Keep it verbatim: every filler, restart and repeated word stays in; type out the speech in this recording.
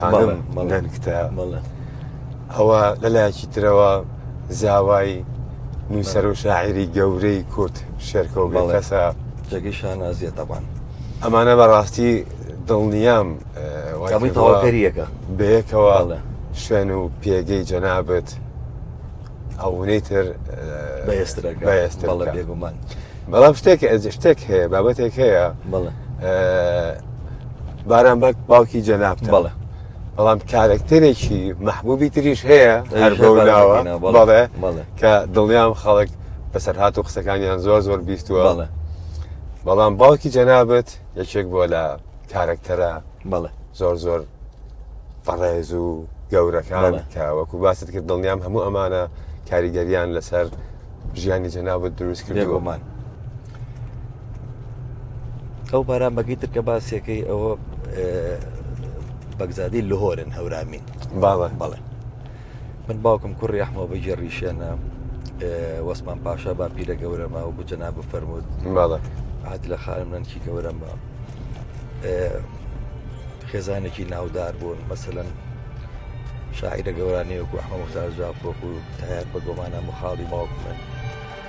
نانکتە ئەوە لەلایەکی ترەوە زاوای نووسەر و شاعری گەورەی کورد شێرکۆ کەسە جێگەی شانازیە تەبان ئەمانە بەڕاستی دڵنیام تەواوکەریەکە بەیەکەوە شوێن و پێگەی جەنابەت ئەوونەی تر بەێسترەکە بێگومان بەڵام شتێک شتێک هەیە بابەتێک هەیە باران بەک باوکی جەنابتە بەڵێ بەڵام کارکتەرێکی مەحبوبی تریش هەیە هەر بەوناوە بەڵێ کە دڵنیام خەڵک بەسەر هات و قسەکانیان زۆر زۆر بیستووە بەڵام باوکی جەنابەت یەکێک بۆ لە کارکتەرە زۆر زۆر بەڕێز و گەورەکان کە وەکو باست کرد دڵنیام هەموو ئەمانە کاریگەریان لەسەر ژیانی جەنابەت دروست کردووەمان ئەو باران بەگەی تر کە باسیەکەی ئەوە بەگزادی لهۆرن هەورامین باڵێ بەڵێ من باوکم کوڕی ئەحمەد بەجێڕیشێنە وەسمان پاشا با پیرە گەورەمە و بوو جەناب فەرموود باڵێ عادل لە خانمنەنکی گەورەمە خێزانێکی ناودار بوون مەسەلەن شاعیرە گەورانەیەکو ئەحمەد موختار جافۆک و تایار بە گۆمانە مخاڵی باوکم من